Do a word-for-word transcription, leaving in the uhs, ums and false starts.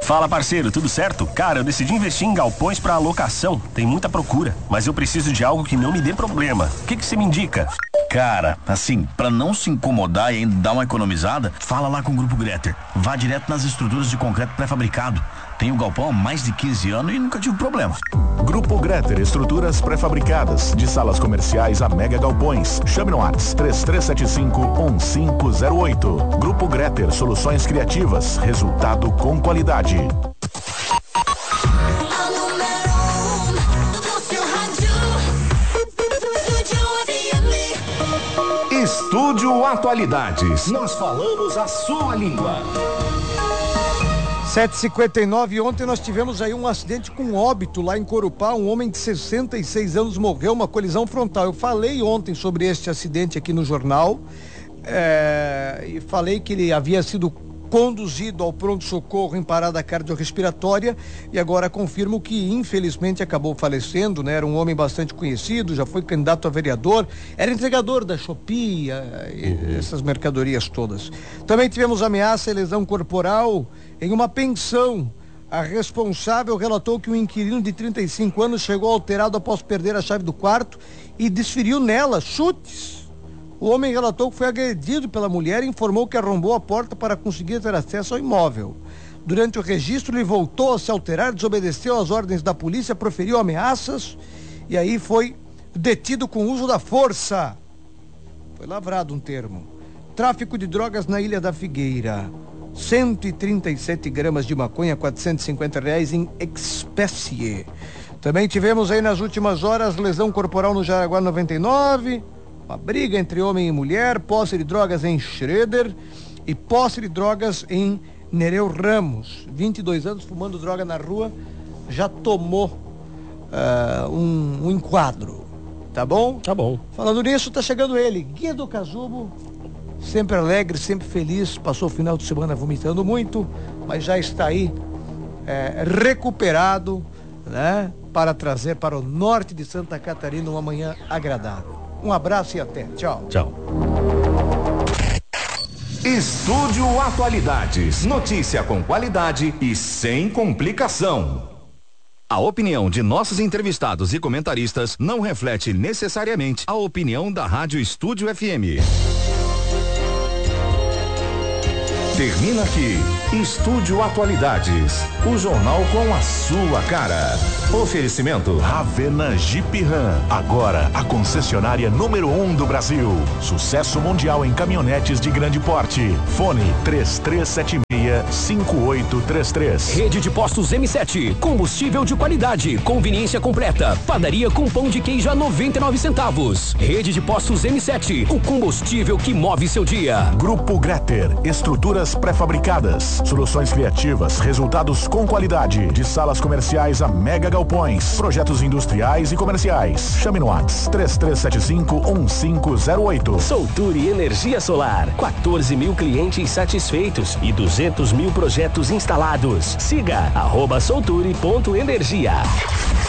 Fala, parceiro, tudo certo? Cara, eu decidi investir em galpões para alocação. Tem muita procura, mas eu preciso de algo que não me dê problema. O que que você me indica? Cara, assim, pra não se incomodar e ainda dar uma economizada, fala lá com o Grupo Greter. Vá direto nas estruturas de concreto pré-fabricado. Tenho o galpão há mais de quinze anos e nunca tive problema. Grupo Greter, estruturas pré-fabricadas, de salas comerciais a mega galpões. Chame no WhatsApp três três sete cinco, um cinco zero oito. Grupo Greter, soluções criativas, resultado com qualidade. Estúdio Atualidades. Nós falamos a sua língua. sete e cinquenta e nove, ontem nós tivemos aí um acidente com óbito lá em Corupá. Um homem de sessenta e seis anos morreu, uma colisão frontal. Eu falei ontem sobre este acidente aqui no jornal, é, e falei que ele havia sido conduzido ao pronto-socorro em parada cardiorrespiratória, e agora confirmo que infelizmente acabou falecendo, né? Era um homem bastante conhecido, já foi candidato a vereador, era entregador da Shopee, uhum. essas mercadorias todas. Também tivemos ameaça e lesão corporal em uma pensão. A responsável relatou que um inquilino de trinta e cinco anos chegou alterado após perder a chave do quarto e desferiu nela chutes. O homem relatou que foi agredido pela mulher e informou que arrombou a porta para conseguir ter acesso ao imóvel. Durante o registro, ele voltou a se alterar, desobedeceu às ordens da polícia, proferiu ameaças e aí foi detido com uso da força. Foi lavrado um termo. Tráfico de drogas na Ilha da Figueira. cento e trinta e sete gramas de maconha, quatrocentos e cinquenta reais em espécie. Também tivemos aí nas últimas horas lesão corporal no Jaraguá noventa e nove. Uma briga entre homem e mulher, posse de drogas em Schroeder e posse de drogas em Nereu Ramos. vinte e dois anos fumando droga na rua, já tomou uh, um, um enquadro. Tá bom? Tá bom. Falando nisso, tá chegando ele, Guido Casubo, sempre alegre, sempre feliz, passou o final de semana vomitando muito, mas já está aí é, recuperado, né? Para trazer para o norte de Santa Catarina uma manhã agradável. Um abraço e até. Tchau. Tchau. Estúdio Atualidades. Notícia com qualidade e sem complicação. A opinião de nossos entrevistados e comentaristas não reflete necessariamente a opinião da Rádio Estúdio F M. Termina aqui, Estúdio Atualidades, o jornal com a sua cara. Oferecimento Ravena Jeep Ram, agora a concessionária número um do Brasil. Sucesso mundial em caminhonetes de grande porte. Fone três três sete seis, cinco oito três três. Rede de postos M sete, combustível de qualidade, conveniência completa, padaria com pão de queijo a noventa e nove centavos. Rede de postos M sete, o combustível que move seu dia. Grupo Greter, estruturas pré-fabricadas, soluções criativas, resultados com qualidade, de salas comerciais a mega galpões, projetos industriais e comerciais. Chame no WhatsApp três três sete cinco, um cinco zero oito. Solturi Energia Solar, quatorze mil clientes satisfeitos e duzentos mil projetos instalados. Siga arroba solturi ponto energia.